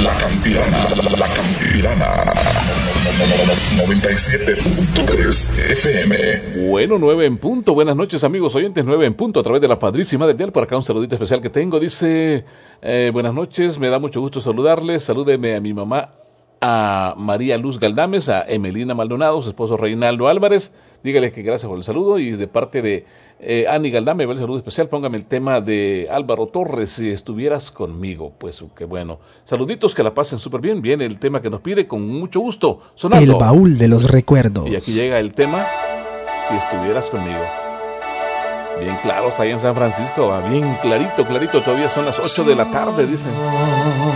La Campirana, La Campirana, 97.3 FM. Bueno, 9 en punto. Buenas noches, amigos oyentes. 9 en punto a través de la Padrísima del Dial. Por acá un saludito especial que tengo. Dice, buenas noches, me da mucho gusto saludarles. Salúdeme a mi mamá, a María Luz Galdames, a Emelina Maldonado, su esposo Reinaldo Álvarez. Dígale que gracias por el saludo. Y de parte de Ani Galdame, el saludo especial. Póngame el tema de Álvaro Torres, Si estuvieras conmigo. Pues qué bueno. Saluditos, que la pasen súper bien. Viene el tema que nos pide con mucho gusto. Sonando. El baúl de los recuerdos. Y aquí llega el tema, Si estuvieras conmigo. Bien claro, está ahí en San Francisco. Bien clarito, clarito. Todavía son las 8 de la tarde, dicen.